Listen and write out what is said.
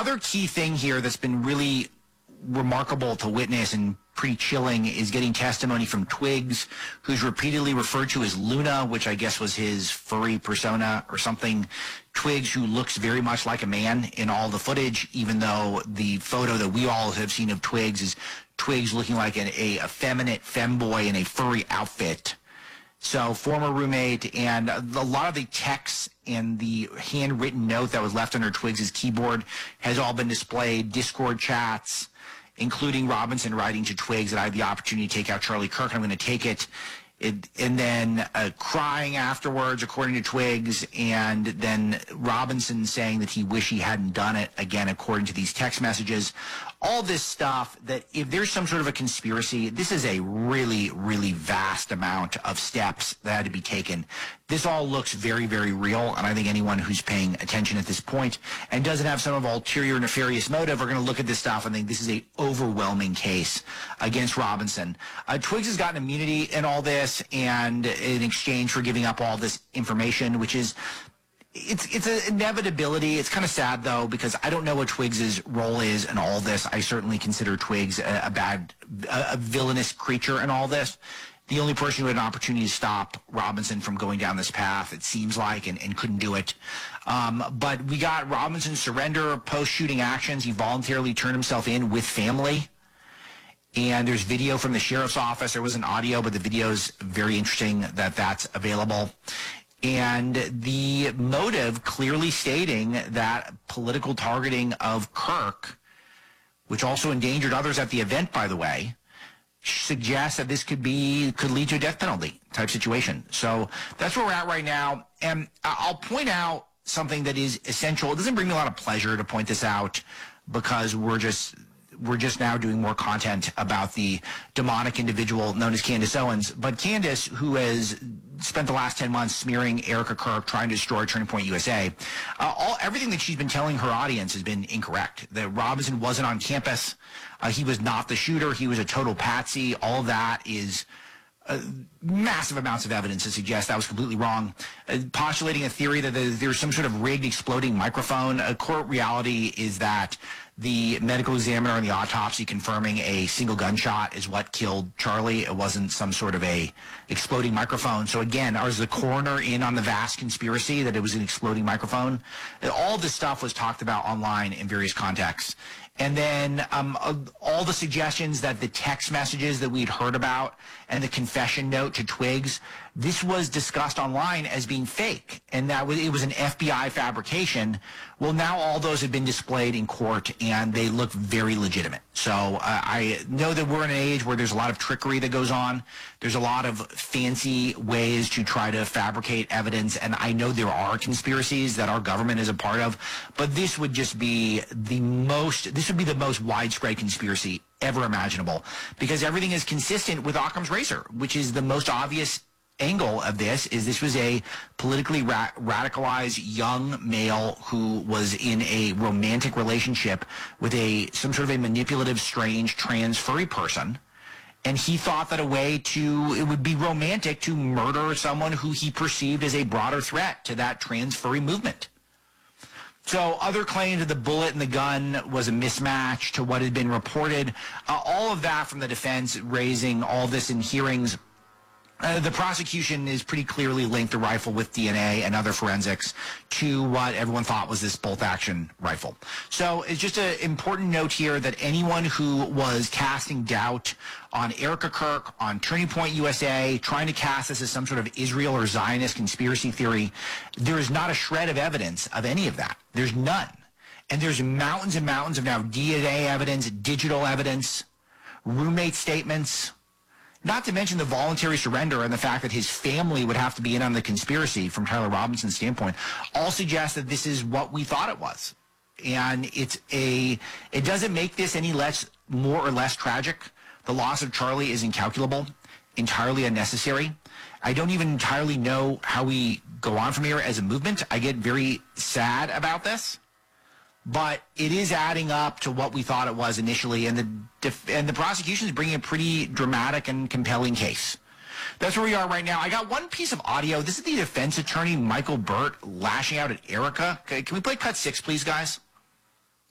other key thing here that's been really remarkable to witness and pretty chilling is getting testimony from Twigs, who's repeatedly referred to as Luna, which I guess was his furry persona or something. Twigs, who looks very much like a man in all the footage, even though the photo that we all have seen of Twigs is Twigs looking like an effeminate femboy in a furry outfit. So former roommate, and a lot of the texts and the handwritten note that was left under Twigs' keyboard has all been displayed. Discord chats, including Robinson writing to Twigs that I had the opportunity to take out Charlie Kirk, and I'm going to take it. And then crying afterwards, according to Twigs, and then Robinson saying that he wished he hadn't done it, again, according to these text messages. All this stuff that if there's some sort of a conspiracy, this is a really, really vast amount of steps that had to be taken. This all looks very, very real, and I think anyone who's paying attention at this point and doesn't have some of ulterior nefarious motive are going to look at this stuff and think this is an overwhelming case against Robinson. Twigs has gotten immunity in all this, and in exchange for giving up all this information, which is it's an inevitability. It's kind of sad, though, because I don't know what Twigs' role is in all this. I certainly consider Twigs a villainous creature in all this. The only person who had an opportunity to stop Robinson from going down this path, it seems like, and couldn't do it. But we got Robinson's surrender, post-shooting actions. He voluntarily turned himself in with family. And there's video from the sheriff's office. There was an audio, but the video's very interesting that that's available. And the motive clearly stating that political targeting of Kirk, which also endangered others at the event, by the way, suggests that this could lead to a death penalty type situation. So that's where we're at right now. And I'll point out something that is essential. It doesn't bring me a lot of pleasure to point this out because we're just now doing more content about the demonic individual known as Candace Owens. But Candace, who has spent the last 10 months smearing Erica Kirk, trying to destroy Turning Point USA, everything that she's been telling her audience has been incorrect. That Robinson wasn't on campus. He was not the shooter. He was a total patsy. All of that is massive amounts of evidence to suggest that was completely wrong. Postulating a theory that there's some sort of rigged exploding microphone. Court reality is that the medical examiner and the autopsy confirming a single gunshot is what killed Charlie. It wasn't some sort of a exploding microphone. So again, is the coroner in on the vast conspiracy that it was an exploding microphone? All this stuff was talked about online in various contexts. And then all the suggestions that the text messages that we'd heard about and the confession note to Twigs, this was discussed online as being fake, and that it was an FBI fabrication. Well, now all those have been displayed in court, and they look very legitimate. So I know that we're in an age where there's a lot of trickery that goes on. There's a lot of fancy ways to try to fabricate evidence, and I know there are conspiracies that our government is a part of, but this would just be the most widespread conspiracy ever imaginable, because everything is consistent with Occam's razor, which is the most obvious angle of this. This was a politically radicalized young male who was in a romantic relationship with some sort of a manipulative, strange, trans furry person. And he thought that it would be romantic to murder someone who he perceived as a broader threat to that trans furry movement. So other claims that the bullet and the gun was a mismatch to what had been reported, all of that from the defense raising all this in hearings. The prosecution is pretty clearly linked the rifle with DNA and other forensics to what everyone thought was this bolt-action rifle. So it's just an important note here that anyone who was casting doubt on Erica Kirk, on Turning Point USA, trying to cast this as some sort of Israel or Zionist conspiracy theory, there is not a shred of evidence of any of that. There's none. And there's mountains and mountains of now DNA evidence, digital evidence, roommate statements, not to mention the voluntary surrender and the fact that his family would have to be in on the conspiracy from Tyler Robinson's standpoint, all suggest that this is what we thought it was. And it doesn't make this any more or less tragic. The loss of Charlie is incalculable, entirely unnecessary. I don't even entirely know how we go on from here as a movement. I get very sad about this. But it is adding up to what we thought it was initially, and the prosecution is bringing a pretty dramatic and compelling case. That's where we are right now. I got one piece of audio. This is the defense attorney, Michael Burt, lashing out at Erica. Can we play cut 6, please, guys?